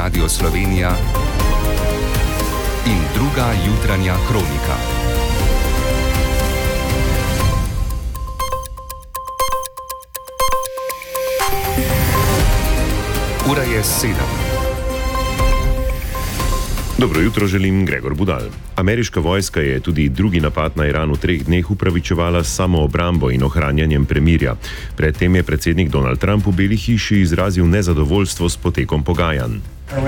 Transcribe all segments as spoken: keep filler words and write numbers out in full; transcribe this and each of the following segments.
Radio Slovenija in druga jutranja kronika. Ura je sedem. Dobro jutro želim, Gregor Budal. Ameriška vojska je tudi drugi napad na Iran v treh dneh upravičevala s samoobrambo in ohranjanjem premirja. Predtem je predsednik Donald Trump v Beli hiši izrazil nezadovoljstvo s potekom pogajanj.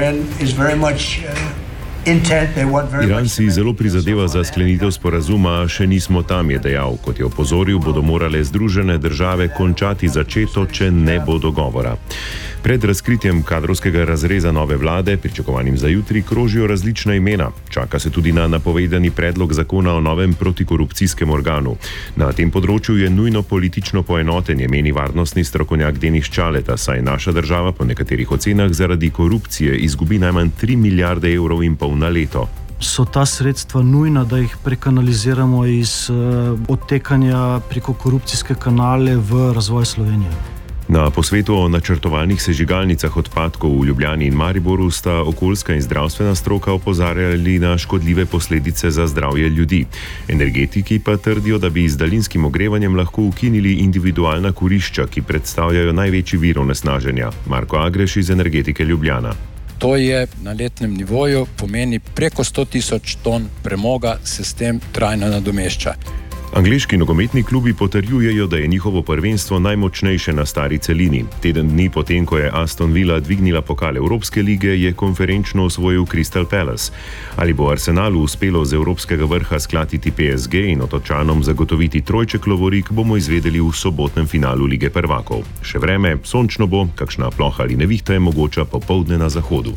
Iran si zelo prizadeva za sklenitev sporazuma, a še nismo tam, je dejal. Kot je opozoril, bodo morale Združene države končati začeto, če ne bo dogovora. Pred razkritjem kadrovskega razreza nove vlade, pričakovanim za jutri, krožijo različna imena. Čaka se tudi na napovedani predlog zakona o novem protikorupcijskem organu. Na tem področju je nujno politično poenotenje, meni varnostni strokovnjak Denis Čaleta, saj naša država po nekaterih ocenah zaradi korupcije izgubi najmanj tri milijarde evrov in pol na leto. So ta sredstva nujna, da jih prekanaliziramo iz uh, odtekanja preko korupcijske kanale v razvoj Slovenije? Na posvetu o načrtovanih sežigalnicah odpadkov v Ljubljani in Mariboru sta okoljska in zdravstvena stroka opozarjali na škodljive posledice za zdravje ljudi. Energetiki pa trdijo, da bi z daljinskim ogrevanjem lahko ukinili individualna kurišča, ki predstavljajo največji vir onesnaženja. Marko Agreš iz Energetike Ljubljana. To je na letnem nivoju, pomeni preko sto tisoč ton premoga, se s tem trajno nadomešča. Angleški nogometni klubi potrjujejo, da je njihovo prvenstvo najmočnejše na stari celini. Teden dni potem, ko je Aston Villa dvignila pokal Evropske lige, je konferenčno osvojil Crystal Palace. Ali bo Arsenalu uspelo z evropskega vrha sklatiti P S G in Otočanom zagotoviti trojček lovorik, bomo izvedeli v sobotnem finalu Lige prvakov. Še vreme, sončno bo, kakšna ploha ali nevihta je mogoča popoldne na zahodu.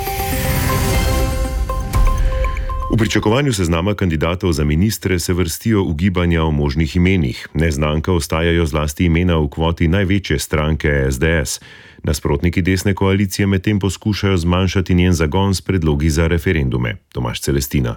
V pričakovanju seznama kandidatov za ministre se vrstijo ugibanja o možnih imenih. Neznanka ostajajo zlasti imena v kvoti največje stranke S D S. Nasprotniki desne koalicije medtem poskušajo zmanjšati njen zagon s predlogi za referendume. Tomaž Celestina.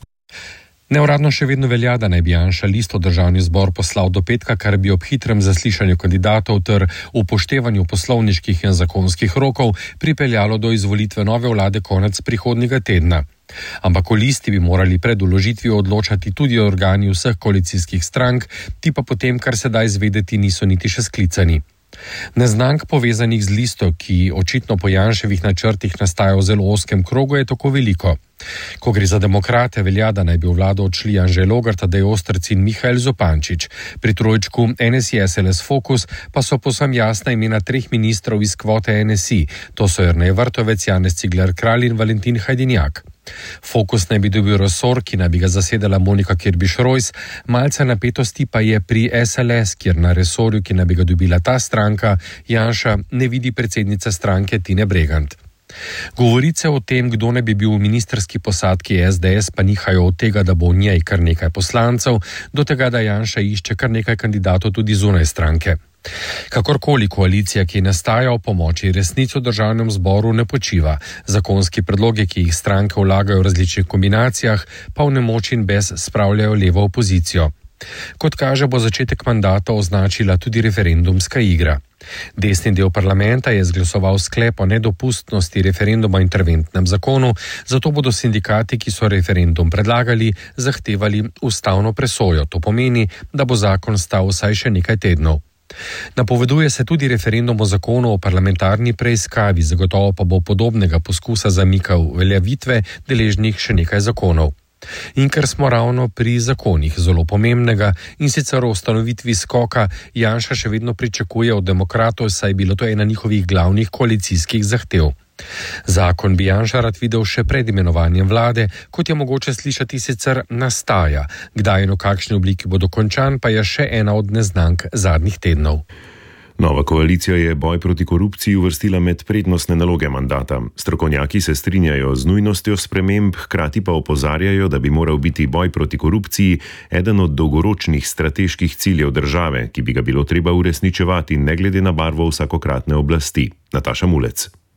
Neuradno še vedno velja, da naj bi Janša listo državni zbor poslal do petka, kar bi ob hitrem zaslišanju kandidatov ter upoštevanju poslovniških in zakonskih rokov pripeljalo do izvolitve nove vlade konec prihodnjega tedna. Ampak o listi bi morali pred vložitvijo odločati tudi organi vseh koalicijskih strank, ti pa potem, kar se da izvedeti, niso niti še sklicani. Neznank povezanih z listo, ki očitno po Janševih načrtih nastaja v zelo ozkem krogu, je tako veliko. Ko gre za demokrate, velja, da naj bi v vlado odšli Anže Logar, Tadej Ostrc in Mihael Zupančič. Pri trojčku N S I S L S Fokus pa so povsem jasna imena treh ministrov iz kvote N S I. To so Jernej Vrtovec, Janez Cigler Kralj in Valentin Hajdinjak. Fokus naj bi dobil resor, ki naj bi ga zasedala Monika Kirbiš-Rojs, malce napetosti pa je pri S L S, kjer na resorju, ki naj bi ga dobila ta stranka, Janša ne vidi predsednice stranke Tine Bregant. Govorice o tem, kdo ne bi bil v ministerski posadki S D S, pa nihajo od tega, da bo v njej kar nekaj poslancev, do tega, da Janša išče kar nekaj kandidatov tudi zunaj stranke. Kakorkoli koalicija, ki nastaja o pomoči resnico v državnem zboru, ne počiva. Zakonski predlogi, ki jih stranke vlagajo v različnih kombinacijah, pa v nemoč in bes spravljajo levo opozicijo. Kot kaže, bo začetek mandata označila tudi referendumska igra. Desni del parlamenta je izglasoval sklep o nedopustnosti referenduma o interventnem zakonu, zato bodo sindikati, ki so referendum predlagali, zahtevali ustavno presojo. To pomeni, da bo zakon stal vsaj še nekaj tednov. Napoveduje se tudi referendum o zakonu o parlamentarni preiskavi, zagotovo pa bo podobnega poskusa zamika uveljavitve deležnih še nekaj zakonov. In ker smo ravno pri zakonih zelo pomembnega in sicer o ustanovitvi skoka, Janša še vedno pričakuje od demokratov, saj je bilo to ena njihovih glavnih koalicijskih zahtev. Zakon bi Janša rad videl še pred imenovanjem vlade, kot je mogoče slišati sicer nastaja. Kdaj in v kakšni obliki bo dokončan, pa je še ena od neznank zadnjih tednov. Nova koalicija je boj proti korupciji uvrstila med prednostne naloge mandata. Strokovnjaki se strinjajo z nujnostjo sprememb, hkrati pa opozarjajo, da bi moral biti boj proti korupciji eden od dolgoročnih strateških ciljev države, ki bi ga bilo treba uresničevati ne glede na barvo vsakokratne oblasti. Nataša Mulec.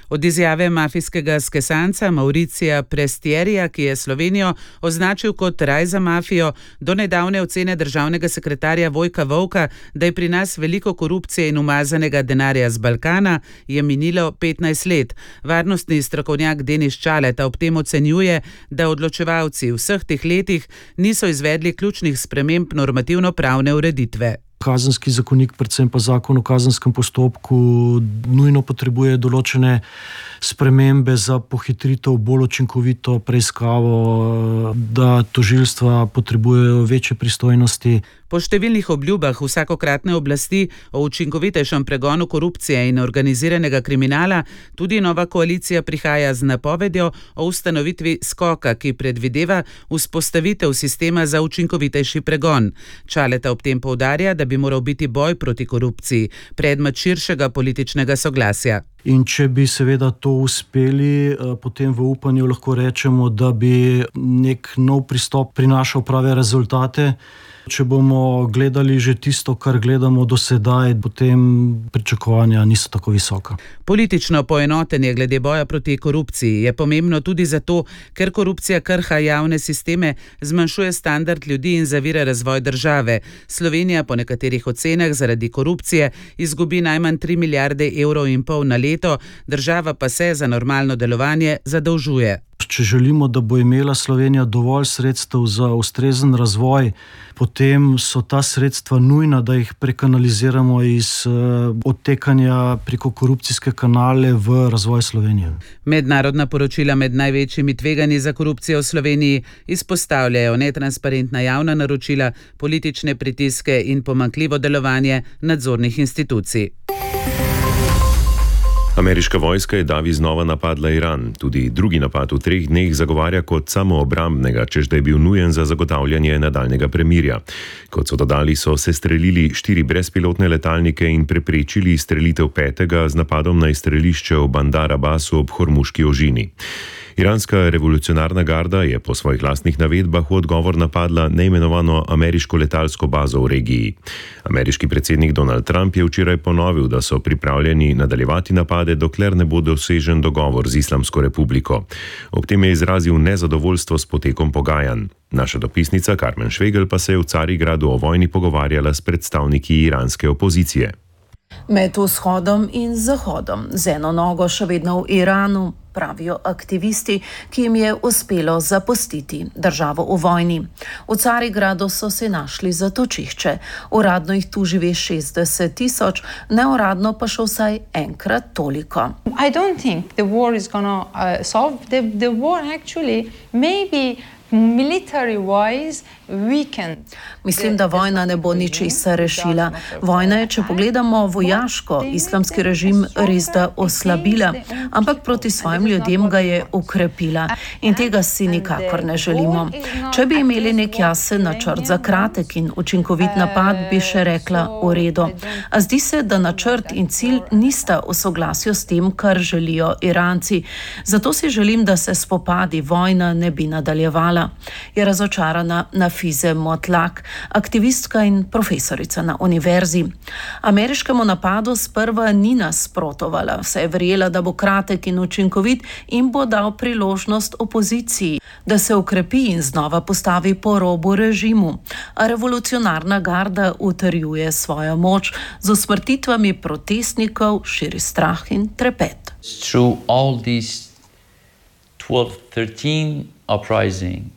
Od izjave mafijskega skesanca Mauricija Prestierija, ki je Slovenijo označil kot raj za mafijo, do nedavne ocene državnega sekretarja Vojka Volka, da je pri nas veliko korupcije in umazanega denarja z Balkana, je minilo petnajst let. Varnostni strokovnjak Denis Čaleta ob tem ocenjuje, da odločevalci v vseh teh letih niso izvedli ključnih sprememb normativno-pravne ureditve. Kazenski zakonik, predvsem pa zakon o kazenskem postopku, nujno potrebuje določene spremembe za pohitritev, bolj učinkovito preiskavo, da tožilstva potrebujejo večje pristojnosti. Po številnih obljubah vsakokratne oblasti o učinkovitejšem pregonu korupcije in organiziranega kriminala tudi nova koalicija prihaja z napovedjo o ustanovitvi skoka, ki predvideva vzpostavitev sistema za učinkovitejši pregon. Čaleta ob tem poudarja, da bi moral biti boj proti korupciji predmet širšega političnega soglasja. In če bi seveda to uspeli, potem v upanju lahko rečemo, da bi nek nov pristop prinašal prave rezultate. Če bomo gledali že tisto, kar gledamo do sedaj, potem pričakovanja niso tako visoka. Politično poenotenje glede boja proti korupciji je pomembno tudi zato, ker korupcija krha javne sisteme, zmanjšuje standard ljudi in zavira razvoj države. Slovenija po nekaterih ocenah zaradi korupcije izgubi najmanj tri milijarde evrov in pol na leto, država pa se za normalno delovanje zadolžuje. Če želimo, da bo imela Slovenija dovolj sredstev za ustrezen razvoj, potem so ta sredstva nujna, da jih prekanaliziramo iz uh, odtekanja preko korupcijske kanale v razvoj Slovenije. Mednarodna poročila med največjimi tveganji za korupcijo v Sloveniji izpostavljajo netransparentna javna naročila, politične pritiske in pomanjkljivo delovanje nadzornih institucij. Ameriška vojska je davi znova napadla Iran. Tudi drugi napad v treh dneh zagovarja kot samoobrambnega, čež da je bil nujen za zagotavljanje nadaljnega premirja. Kot so dodali, so se streljili štiri brezpilotne letalnike in preprečili izstrelitev petega z napadom na izstrelišče v Bandar Abbasu ob Hormuški ožini. Iranska revolucionarna garda je po svojih lastnih navedbah v odgovor napadla neimenovano ameriško letalsko bazo v regiji. Ameriški predsednik Donald Trump je včeraj ponovil, da so pripravljeni nadaljevati napade, dokler ne bo dosežen dogovor z Islamsko republiko. Ob tem je izrazil nezadovoljstvo s potekom pogajanj. Naša dopisnica Karmen Švegel pa se je v Carigradu o vojni pogovarjala s predstavniki iranske opozicije. Med vzhodom in zahodom, z eno nogo še vedno v Iranu, pravijo aktivisti, ki jim je uspelo zapustiti državo v vojni. V Carigradu so se našli zatočišče. Uradno jih tu živi šestdeset tisoč, neuradno pa še vsaj enkrat toliko. I don't think the war is gonna uh, solve the, the war actually maybe military-wise weakened. Mislim, da vojna ne bo ničesar rešila. Vojna je, če pogledamo vojaško, islamski režim res da oslabila, ampak proti svojim ljudem ga je ukrepila in tega si nikakor ne želimo. Če bi imeli nek jasen načrt za kratek in učinkovit napad, bi še rekla v redu. A zdi se, da načrt in cilj nista v soglasju s tem, kar želijo Iranci. Zato si želim, da se spopadi vojna ne bi nadaljevala. Je razočarana Nafize Motlak, aktivistka in profesorica na univerzi. Ameriškemu napadu sprva ni nasprotovala, saj je verjela, da bo kratek in učinkovit in bo dal priložnost opoziciji, da se ukrepi in znova postavi po robu režimu. A revolucionarna garda utrjuje svojo moč, z usmrtitvami protestnikov širi strah in trepet. Through all these twelve, thirteen uprising,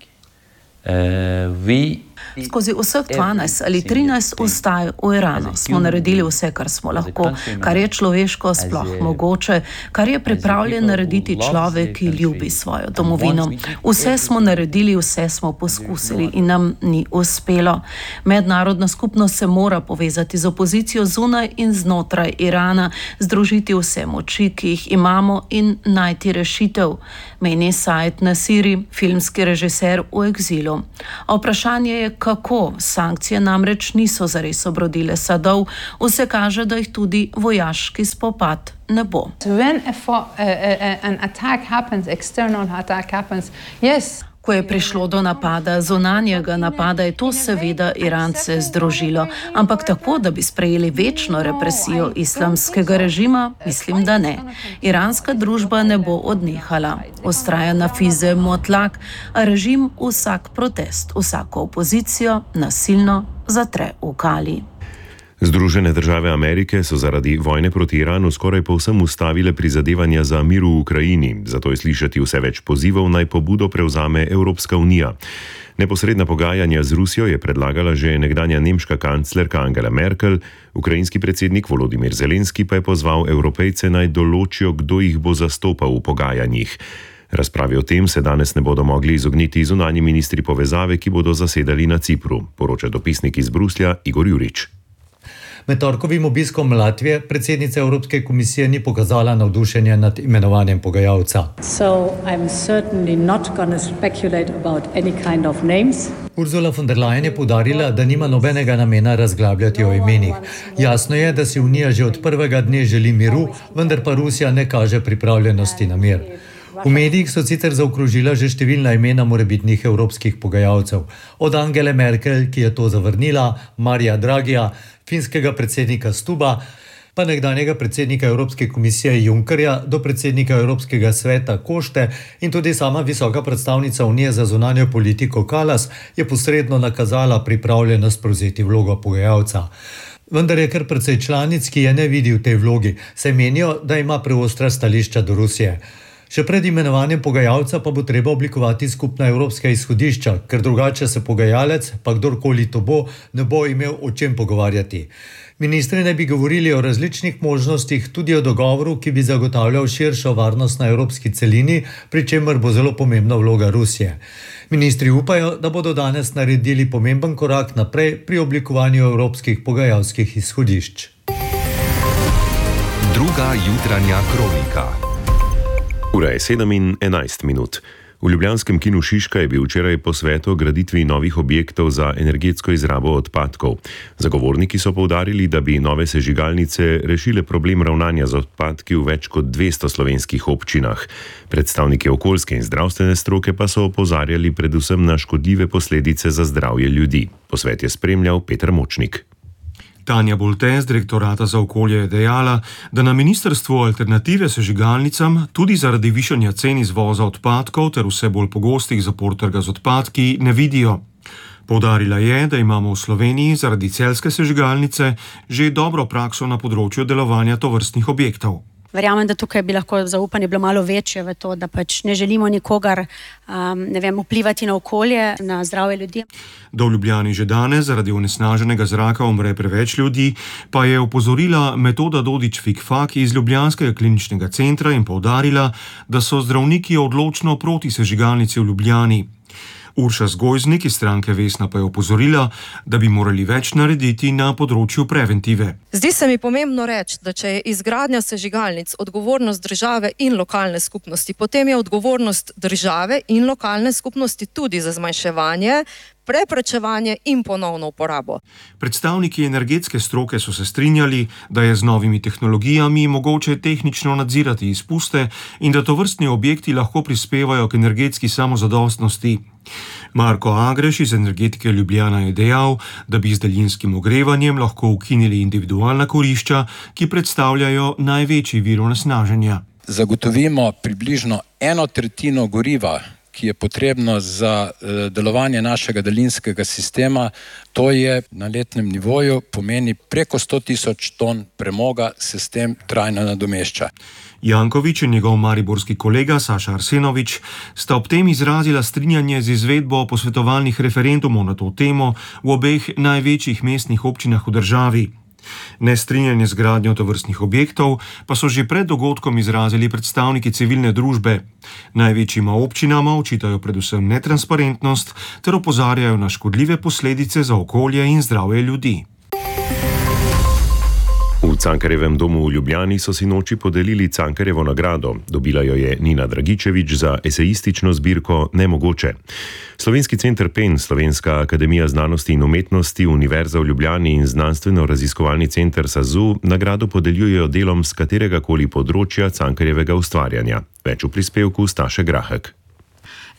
uh, we Skozi vseh dvanajst ali trinajst ustaj v Iranu smo naredili vse, kar smo lahko, kar je človeško sploh mogoče, kar je pripravljen narediti človek, ki ljubi svojo domovino. Vse smo naredili, vse smo poskusili in nam ni uspelo. Mednarodna skupnost se mora povezati z opozicijo zunaj in znotraj Irana, združiti vse moči, ki jih imamo in najti rešitev, meni Said Nasiri, filmski režiser v egzilu. A vprašanje je, kako. Sankcije namreč niso zares obrodile sadov, vse kaže, da jih tudi vojaški spopad ne bo. When a fo- uh, uh, an attack happens, external attack happens, yes. Ko je prišlo do napada, zunanjega napada, je to seveda Irance združilo, ampak tako, da bi sprejeli večno represijo islamskega režima, mislim, da ne. Iranska družba ne bo odnehala. Ostraja Nafize Motlak, a režim vsak protest, vsako opozicijo nasilno zatre v kali. Združene države Amerike so zaradi vojne proti Iranu skoraj povsem ustavile prizadevanja za mir v Ukrajini, zato je slišati vse več pozivov, naj pobudo prevzame Evropska unija. Neposredna pogajanja z Rusijo je predlagala že nekdanja nemška kanclerka Angela Merkel, ukrajinski predsednik Volodimir Zelenski pa je pozval Evropejce naj določijo, kdo jih bo zastopal v pogajanjih. Razprave o tem se danes ne bodo mogli izogniti zunanji ministri povezave, ki bodo zasedali na Cipru, poroča dopisnik iz Bruslja Igor Jurič. Med torkovim obiskom Latvije predsednica Evropske komisije ni pokazala navdušenja nad imenovanjem pogajalca. So I'm certainly not going to speculate about any kind of names. Ursula von der Leyen je poudarila, da nima nobenega namena razglabljati o imenih. Jasno je, da si Unija že od prvega dne želi miru, vendar pa Rusija ne kaže pripravljenosti na mir. V medijih so sicer zaokrožila že številna imena morebitnih evropskih pogajalcev. Od Angele Merkel, ki je to zavrnila, Marija Dragija, finskega predsednika Stuba, pa nekdanjega predsednika Evropske komisije Junckerja do predsednika Evropskega sveta Košte in tudi sama visoka predstavnica Unije za zunanjo politiko Kallas je posredno nakazala pripravljenost prevzeti vlogo pogajalca. Vendar je kar precej članic, ki je ne vidi v tej vlogi, saj menijo, da ima preostra stališča do Rusije. Še pred imenovanjem pogajalca pa bo treba oblikovati skupna evropska izhodišča, ker drugače se pogajalec, pa kdorkoli to bo, ne bo imel o čem pogovarjati. Ministri ne bi govorili o različnih možnostih, tudi o dogovoru, ki bi zagotavljal širšo varnost na evropski celini, pri čemer bo zelo pomembna vloga Rusije. Ministri upajo, da bodo danes naredili pomemben korak naprej pri oblikovanju evropskih pogajalskih izhodišč. Druga jutranja kronika. Ura je sedem in enajst minut. V ljubljanskem kinu Šiška je bil včeraj posvet o graditvi novih objektov za energetsko izrabo odpadkov. Zagovorniki so poudarili, da bi nove sežigalnice rešile problem ravnanja z odpadki v več kot dvesto slovenskih občinah. Predstavniki okoljske in zdravstvene stroke pa so opozarjali predvsem na škodljive posledice za zdravje ljudi. Posvet je spremljal Peter Močnik. Tanja Bolte z Direktorata za okolje je dejala, da na ministrstvu alternative sežigalnicam tudi zaradi višanja cen izvoza odpadkov ter vse bolj pogostih zapor trga z odpadki ne vidijo. Poudarila je, da imamo v Sloveniji zaradi celjske sežigalnice že dobro prakso na področju delovanja tovrstnih objektov. Verjamem, da tukaj bi lahko zaupanje bilo malo večje v to, da pač ne želimo nikogar um, ne vem, vplivati na okolje, na zdravje ljudi. Da v Ljubljani že danes zaradi onesnaženega zraka umre preveč ljudi, pa je opozorila Metoda Dodič-Fikfak iz Ljubljanskega kliničnega centra in poudarila, da so zdravniki odločno proti sežigalnici v Ljubljani. Urša Zgojznik iz stranke Vesna pa je opozorila, da bi morali več narediti na področju preventive. Zdi se mi pomembno reči, da če je izgradnja sežigalnic odgovornost države in lokalne skupnosti, potem je odgovornost države in lokalne skupnosti tudi za zmanjševanje, preprečevanje in ponovno uporabo. Predstavniki energetske stroke so se strinjali, da je z novimi tehnologijami mogoče tehnično nadzirati izpuste in da tovrstni objekti lahko prispevajo k energetski samozadostnosti. Marko Agreš iz Energetike Ljubljana je dejal, da bi z daljinskim ogrevanjem lahko ukinili individualna kurišča, ki predstavljajo največji vir onesnaženja. Zagotovimo približno eno tretjino goriva, ki je potrebno za delovanje našega daljinskega sistema, to je na letnem nivoju pomeni preko sto tisoč ton premoga, se s tem trajno nadomešča. Janković in njegov mariborski kolega Saša Arsenović sta ob tem izrazila strinjanje z izvedbo posvetovalnih referendumov na to temo v obeh največjih mestnih občinah v državi. Nestrinjanje z gradnjo tovrstnih objektov pa so že pred dogodkom izrazili predstavniki civilne družbe. Največjima občinama očitajo predvsem netransparentnost ter opozarjajo na škodljive posledice za okolje in zdravje ljudi. V Cankarjevem domu v Ljubljani so si noči podelili Cankarjevo nagrado. Dobila jo je Nina Dragičević za esejistično zbirko Nemogoče. Slovenski center Pen, Slovenska akademija znanosti in umetnosti, Univerza v Ljubljani in znanstveno-raziskovalni center SAZU nagrado podeljujejo delom z kateregakoli področja Cankarjevega ustvarjanja. Več v prispevku Staše Grahek.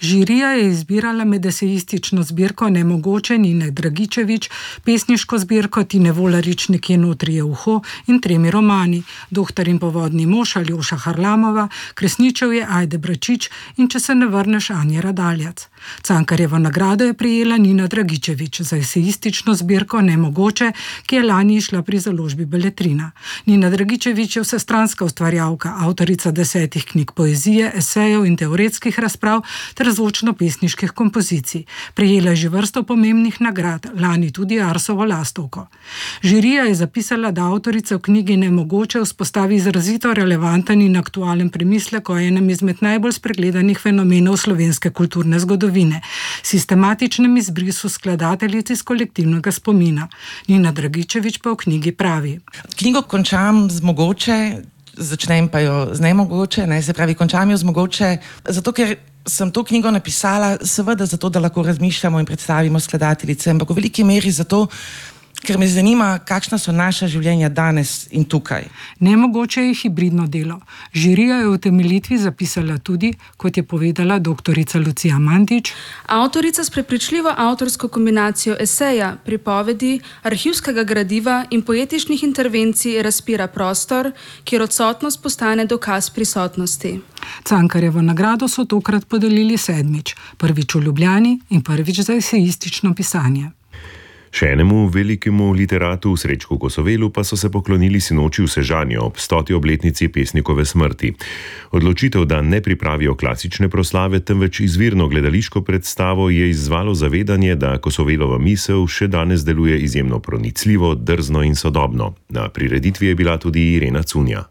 Žirija je izbirala med esejistično zbirko Nemogoče Nine Dragičević, pesniško zbirko Tine Volarič Nekje notri je uho in tremi romani Dohtar in povodni mož Aljoša Harlamova, Kresničev je Ajde Bračič in Če se ne vrneš Anje Radaljac. Cankarjevo nagrado je prejela Nina Dragičević za esejistično zbirko Nemogoče, ki je lani išla pri založbi Beletrina. Nina Dragičević je vsestranska ustvarjalka, avtorica desetih knjig poezije, esejev in teoretskih razprav ter zvočno-pesniških kompozicij. Prejela je že vrsto pomembnih nagrad, lani tudi Arsovo lastovko. Žirija je zapisala, da avtorica v knjigi Nemogoče vzpostavi izrazito relevanten in aktualen premislek o enem izmed najbolj spregledanih fenomenov slovenske kulturne zgodovine, sistematičnem izbrisu skladateljic iz kolektivnega spomina. Nina Dragičević pa v knjigi pravi: Knjigo končam z mogoče, začnem pa jo z nemogoče, ne, se pravi, končam jo z mogoče, zato ker sem to knjigo napisala, seveda zato, da lahko razmišljamo in predstavimo skladateljice, ampak v veliki meri zato, ker me zanima, kakšna so naša življenja danes in tukaj. Nemogoče je hibridno delo. Žirija je v utemeljitvi zapisala tudi, kot je povedala doktorica Lucija Mandić, avtorica s prepričljivo avtorsko kombinacijo eseja, pripovedi, arhivskega gradiva in poetičnih intervencij razpira prostor, kjer odsotnost postane dokaz prisotnosti. Cankarjevo nagrado so tokrat podelili sedmič, prvič v Ljubljani in prvič za esejistično pisanje. Še enemu velikemu literatu Srečku Kosovelu pa so se poklonili sinoči v Sežani ob stoti obletnici pesnikove smrti. Odločitev, da ne pripravijo klasične proslave, temveč izvirno gledališko predstavo, je izzvalo zavedanje, da Kosovelova misel še danes deluje izjemno pronicljivo, drzno in sodobno. Na prireditvi je bila tudi Irena Cunja.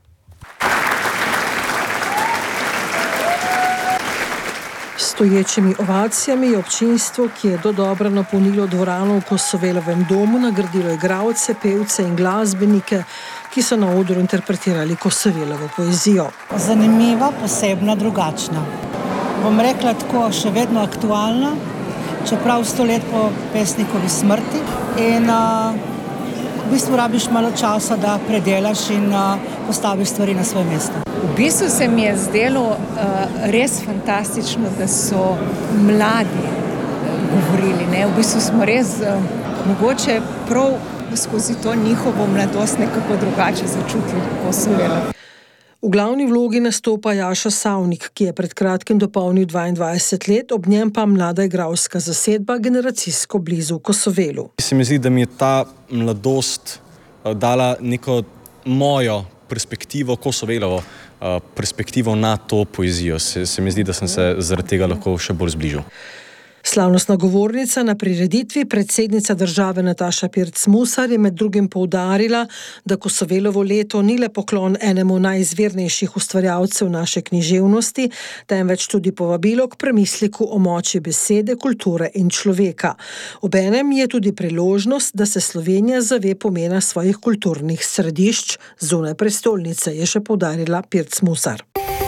Stoječimi ovacijami je občinstvo, ki je dodobra napolnilo dvorano v Kosovelovem domu, nagradilo igralce, pevce in glasbenike, ki so na odru interpretirali Kosovelovo poezijo. Zanimiva, posebna, drugačna. Bom rekla tako, še vedno aktualna, čeprav sto let po pesnikovi smrti. In uh, v bistvu rabiš malo časa, da predelaš in uh, postaviš stvari na svoje mesto. V bistvu se mi je zdelo uh, res fantastično, da so mladi uh, govorili. Ne? V bistvu smo res uh, mogoče prav skozi to njihovo mladost nekako drugače začutili Kosovelo. V glavni vlogi nastopa Jaša Savnik, ki je pred kratkim dopolnil dvaindvajset let, ob njem pa mlada igralska zasedba, generacijsko blizu Kosovelu. Se mi zdi, da mi je ta mladost uh, dala neko mojo perspektivo, Kosovelovo perspektivo na to poezijo. Se, se mi zdi, da sem se zaradi tega lahko še bolj zbližil. Slavnostna govornica na prireditvi, predsednica države Nataša Pirc Musar, je med drugim poudarila, da Kosovelovo leto ni le poklon enemu najizvirnejših ustvarjalcev naše književnosti, temveč tudi povabilo k premisliku o moči besede, kulture in človeka. Obenem je tudi priložnost, da se Slovenija zave pomena svojih kulturnih središč zunaj prestolnice, je še poudarila Pirc Musar.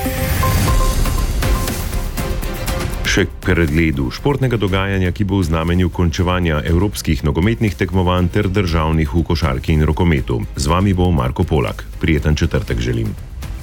Še k pregledu športnega dogajanja, ki bo v znamenju končevanja evropskih nogometnih tekmovanj ter državnih v košarki in rokometu. Z vami bo Marko Polak. Prijeten četrtek želim.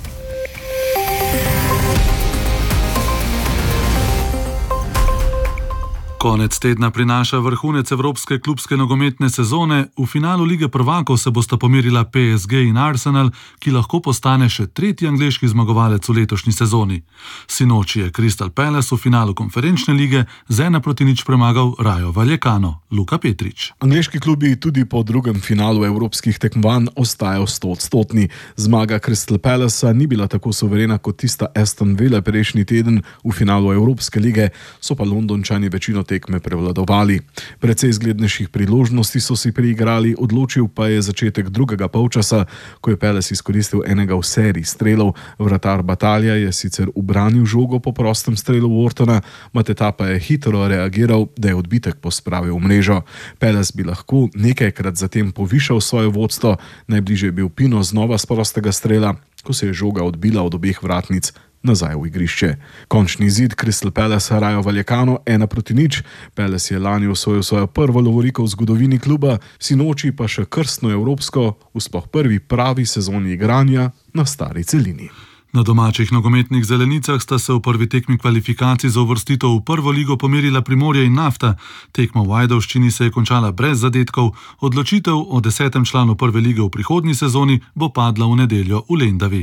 Konec tedna prinaša vrhunec evropske klubske nogometne sezone. V finalu Lige prvakov se bosta pomerila P S G in Arsenal, ki lahko postane še tretji angleški zmagovalec v letošnji sezoni. Sinoči je Crystal Palace v finalu konferenčne lige z ena proti nič premagal Rayo Vallecano. Luka Petrič. Angleški klubi tudi po drugem finalu evropskih tekmovanj ostajajo stoodstotni. Zmaga Crystal Palacea ni bila tako suverena kot tista Aston Villa prejšnji teden v finalu Evropske lige, so pa Londončani večino tekme prevladovali. Precej zglednejših priložnosti so si priigrali, odločil pa je začetek drugega polčasa, ko je Palace izkoristil enega v seriji strelov. Vratar Batalja je sicer ubranil žogo po prostem strelu Whartona, Mateta pa je hitro reagiral, da je odbitek pospravil v mrežo. Palace bi lahko nekajkrat zatem povišal svoje vodstvo, najbližje je bil Pino znova z prostega strela, ko se je žoga odbila od obeh vratnic nazaj v igrišče. Končni zid Crystal Palace Rayo Vallecano ena proti nič. Palace je lani osvojil svojo prvo lovoriko v zgodovini kluba, sinoči pa še krstno evropsko, v sploh prvi pravi sezoni igranja na stari celini. Na domačih nogometnih zelenicah sta se v prvi tekmi kvalifikacij za uvrstitev v prvo ligo pomerila Primorje in Nafta. Tekma v Ajdovščini se je končala brez zadetkov, odločitev o desetem članu prve lige v prihodnji sezoni bo padla v nedeljo v Lendavi.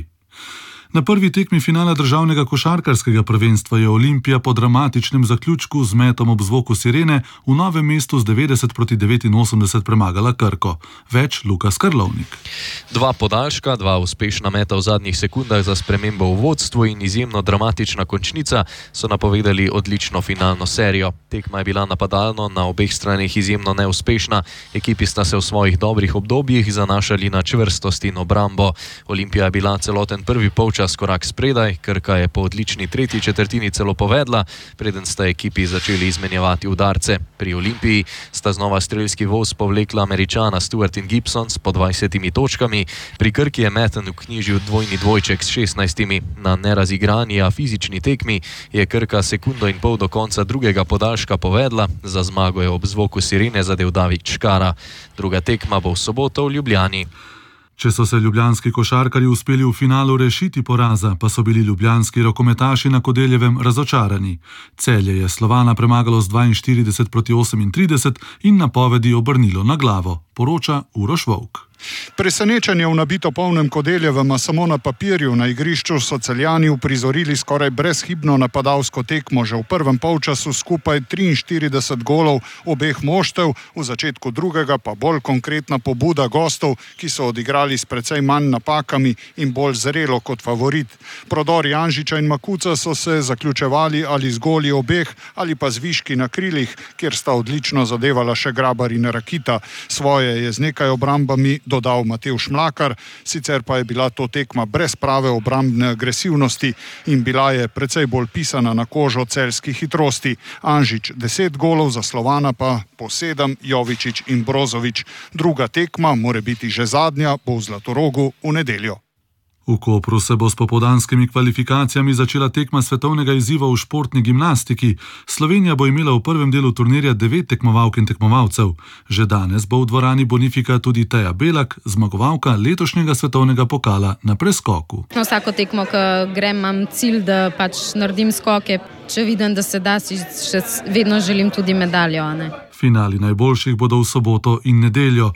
Na prvi tekmi finala državnega košarkarskega prvenstva je Olimpija po dramatičnem zaključku z metom ob zvoku sirene v Novem mestu z devetdeset proti devetinosemdeset premagala Krko. Več Lukas Karlovnik. Dva podaljška, dva uspešna meta v zadnjih sekundah za spremembo v vodstvu in izjemno dramatična končnica so napovedali odlično finalno serijo. Tekma je bila napadalno na obeh straneh izjemno neuspešna. Ekipi sta se v svojih dobrih obdobjih zanašali na čvrstost in obrambo. Olimpija je bila celoten prvi polčas korak spredaj, Krka je po odlični tretji četrtini celo povedla, preden sta ekipi začeli izmenjevati udarce. Pri Olimpiji sta znova strelski voz povlekla Američana Stewart in Gibson s po dvajsetimi točkami, pri Krki je Metten vknjižil dvojni dvojček s šestnajstimi. Na nerazigrani, a fizični tekmi je Krka sekundo in pol do konca drugega podaljška povedla, za zmago je ob zvoku sirene zadel David Škara. Druga tekma bo v soboto v Ljubljani. Če so se ljubljanski košarkarji uspeli v finalu rešiti poraza, pa so bili ljubljanski rokometaši na Kodeljevem razočarani. Celje je Slovana premagalo z dvainštirideset proti osemintrideset in napovedi obrnilo na glavo, poroča Uroš Volk. Presenečenje v nabito polnem Kodeljevem, a samo na papirju. Na igrišču so Celjani uprizorili skoraj brezhibno napadalsko tekmo. Že v prvem polčasu skupaj triinštirideset golov obeh moštev, v začetku drugega pa bolj konkretna pobuda gostov, ki so odigrali s precej manj napakami in bolj zrelo kot favorit. Prodori Anžiča in Makuca so se zaključevali ali z goli obeh ali pa z viški na krilih, kjer sta odlično zadevala še Grabar in Rakita. Svoje je z nekaj obrambami dodal Matevž Mlakar, sicer pa je bila to tekma brez prave obrambne agresivnosti in bila je precej bolj pisana na kožo celjskih hitrosti. Anžič deset golov, za Slovana pa po sedem, Jovičič in Brozovič. Druga tekma, more biti že zadnja, bo v Zlatorogu v nedeljo. V Kopru se bo s popoldanskimi kvalifikacijami začela tekma svetovnega izziva v športni gimnastiki. Slovenija bo imela v prvem delu turnirja devet tekmovalk in tekmovalcev. Že danes bo v dvorani Bonifika tudi Teja Belak, zmagovalka letošnjega svetovnega pokala na preskoku. Na vsako tekmo, ko grem, imam cilj, da pač naredim skoke. Če vidim, da se da, si še vedno želim tudi medaljo. Ne? Finali najboljših bodo v soboto in nedeljo.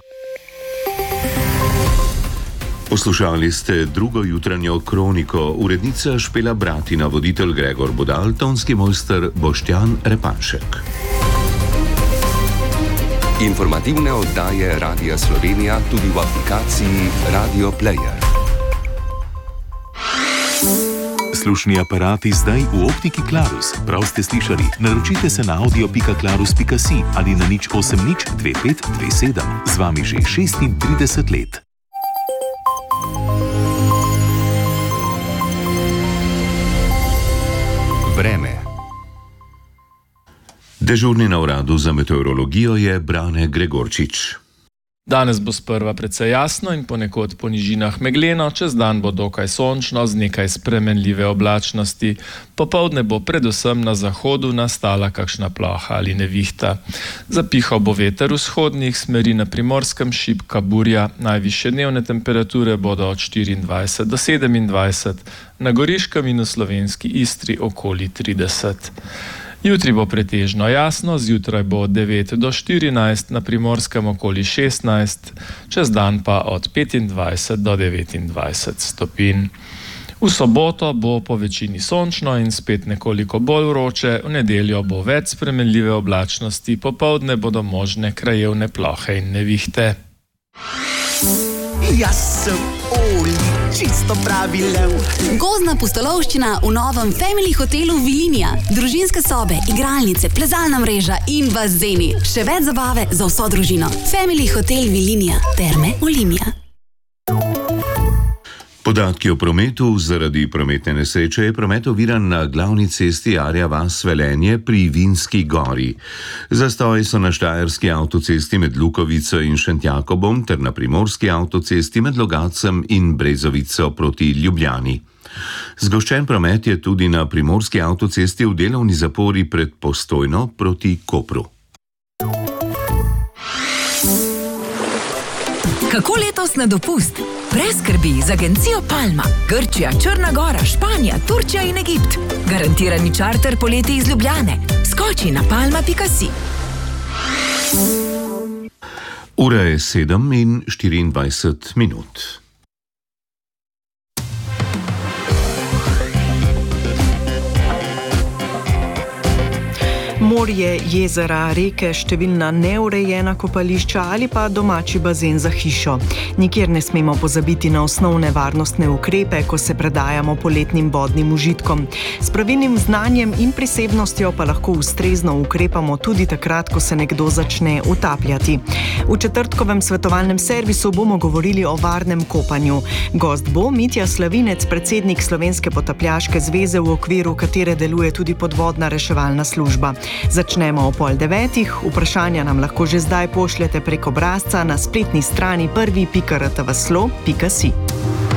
Poslušali ste drugo jutranjo kroniko, urednica Špela Bratina, voditelj Gregor Bodal, tonski mojster Boštjan Repanšek. Informativne oddaje Radia Slovenija tudi v aplikaciji Radio Player. Slušni aparati zdaj v optiki Clarus. Prav ste slišali. Naročite se na audio pika clarus pika si ali na nič osem nič dve pet dve sedem. Z vami že šestintrideset let. Vreme. Dežurni na uradu za meteorologijo je Brane Gregorčič. Danes bo sprva precej jasno in ponekod po nižinah megleno, čez dan bo dokaj sončno z nekaj spremenljive oblačnosti. Popoldne bo predvsem na zahodu nastala kakšna ploha ali nevihta. Zapihal bo veter vzhodnih smeri, na Primorskem šibka burja. Najvišje dnevne temperature bodo od štiriindvajset do sedemindvajset, na Goriškem in v slovenski Istri okoli trideset. Jutri bo pretežno jasno, zjutraj bo od devet do štirinajst, na Primorskem okoli šestnajst, čez dan pa od petindvajset do devetindvajset stopinj. V soboto bo po večini sončno in spet nekoliko bolj vroče, v nedeljo bo več spremenljive oblačnosti, popoldne bodo možne krajevne plohe in nevihte. Jaz sem Oli, čisto pravi lev. Gozdna pustolovščina v novem Family hotelu Vilinija. Družinske sobe, igralnice, plezalna mreža in bazeni. Še več zabave za vso družino. Family hotel Vilinija. Terme Olimia. Podatki o prometu. Zaradi prometne nesreče je promet oviran na glavni cesti Arja vas Velenje pri Vinski gori. Zastoji so na štajerski avtocesti med Lukovico in Šentjakobom ter na primorski avtocesti med Logacem in Brezovico proti Ljubljani. Zgoščen promet je tudi na primorski avtocesti v delovni zapori pred Postojno proti Kopru. Kako letos na dopust? Brez skrbi z agencijo Palma. Grčija, Črna Gora, Španija, Turčija in Egipt. Garantirani čarter poleti iz Ljubljane. Skoči na palma pika si. Ura je sedem in štiriindvajset minut. Morje, jezera, reke, številna neurejena kopališča ali pa domači bazen za hišo. Nikjer ne smemo pozabiti na osnovne varnostne ukrepe, ko se predajamo poletnim vodnim užitkom. S pravilnim znanjem in prisebnostjo pa lahko ustrezno ukrepamo tudi takrat, ko se nekdo začne utapljati. V četrtkovem svetovalnem servisu bomo govorili o varnem kopanju. Gost bo Mitja Slavinec, predsednik Slovenske potapljaške zveze, v okviru katere deluje tudi podvodna reševalna služba. Začnemo o pol devetih, vprašanja nam lahko že zdaj pošljete prek obrazca na spletni strani prvi pika r t v slo pika si.